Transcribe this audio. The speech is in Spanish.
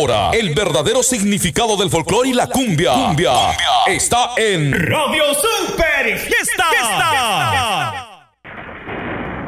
Ahora, el verdadero significado del folclore y la cumbia está en Radio Super Fiesta.